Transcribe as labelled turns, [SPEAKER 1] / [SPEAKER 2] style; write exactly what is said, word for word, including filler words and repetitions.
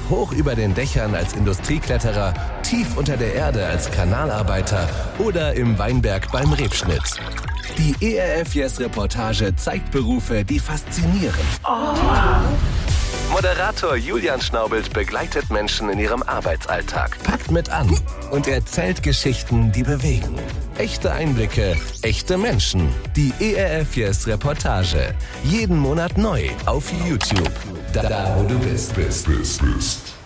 [SPEAKER 1] Hoch über den Dächern als Industriekletterer, tief unter der Erde als Kanalarbeiter oder im Weinberg beim Rebschnitt. Die E R F Yes Reportage zeigt Berufe, die faszinieren. Oh. Moderator Julian Schnaubelt begleitet Menschen in ihrem Arbeitsalltag, packt mit an und erzählt Geschichten, die bewegen. Echte Einblicke, echte Menschen. Die E R F Yes Reportage. Jeden Monat neu auf YouTube. Da, da wo du bist, bist, bist, bist.